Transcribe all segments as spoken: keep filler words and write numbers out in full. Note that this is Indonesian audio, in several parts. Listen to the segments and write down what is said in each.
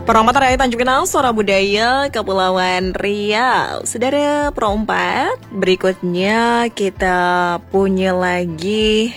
Perompak dari Tanjung Pinang, Suara Budaya, Kepulauan Riau. Saudara perompak, berikutnya kita punya lagi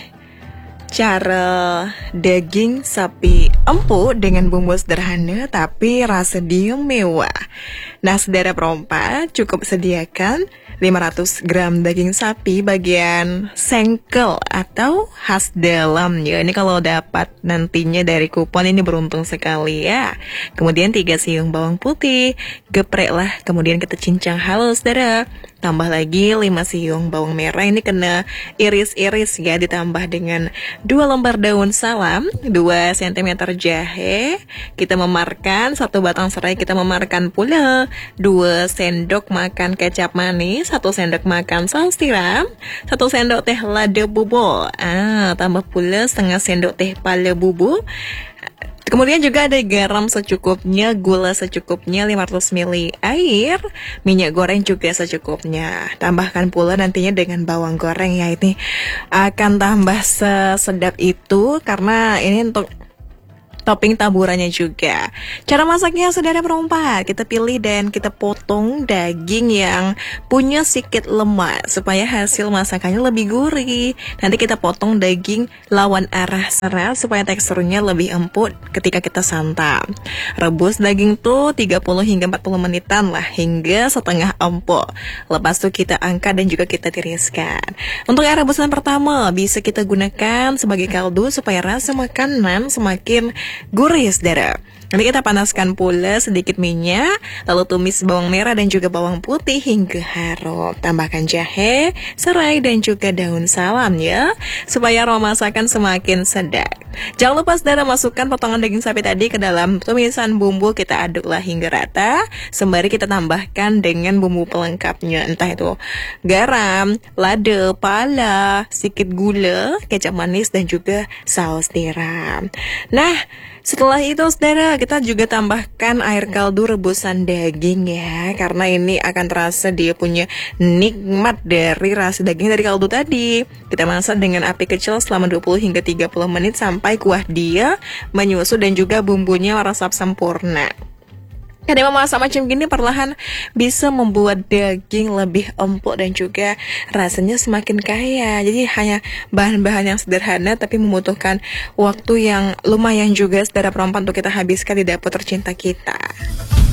cara daging sapi empuk dengan bumbu sederhana tapi rasa dia mewah. Nah, saudara perompak, cukup sediakan lima ratus gram daging sapi bagian sengkel atau khas dalamnya. Ini kalau dapat nantinya dari kupon ini beruntung sekali ya. Kemudian tiga siung bawang putih, geprek lah, kemudian kita cincang halus, saudara. Tambah lagi lima siung bawang merah, ini kena iris-iris ya, ditambah dengan dua lembar daun salam, dua sentimeter jahe, kita memarkan satu batang serai, kita memarkan pula dua sendok makan kecap manis, satu sendok makan saus tiram, satu sendok teh lada bubuk, ah, tambah pula setengah sendok teh pala bubuk. Kemudian juga ada garam secukupnya, gula secukupnya, lima ratus mililiter air, minyak goreng juga secukupnya. Tambahkan pula nantinya dengan bawang goreng ya, ini akan tambah sesedap itu karena ini untuk topping taburannya juga. Cara masaknya, saudara perompak, kita pilih dan kita potong daging yang punya sedikit lemak supaya hasil masakannya lebih gurih. Nanti kita potong daging lawan arah serat supaya teksturnya lebih empuk ketika kita santap. Rebus daging tuh tiga puluh hingga empat puluh menitan lah, hingga setengah empuk. Lepas itu kita angkat dan juga kita tiriskan. Untuk air rebusan pertama bisa kita gunakan sebagai kaldu supaya rasa makanan semakin gurih, saudara. Nanti kita panaskan pula sedikit minyak, lalu tumis bawang merah dan juga bawang putih hingga harum. Tambahkan jahe, serai dan juga daun salam ya, supaya aroma masakan semakin sedap. Jangan lupa, saudara, masukkan potongan daging sapi tadi ke dalam tumisan bumbu, kita aduklah hingga rata, sembari kita tambahkan dengan bumbu pelengkapnya, entah itu garam, lada, pala, sedikit gula, kecap manis dan juga saus tiram. Nah, setelah itu, saudara, kita juga tambahkan air kaldu rebusan daging ya, karena ini akan terasa dia punya nikmat dari rasa daging dari kaldu tadi. Kita masak dengan api kecil selama dua puluh hingga tiga puluh menit sampai kuah dia menyusut dan juga bumbunya meresap sempurna. Karena memasak macam gini perlahan bisa membuat daging lebih empuk dan juga rasanya semakin kaya. Jadi hanya bahan-bahan yang sederhana tapi membutuhkan waktu yang lumayan juga, saudara perempuan, untuk kita habiskan di dapur tercinta kita.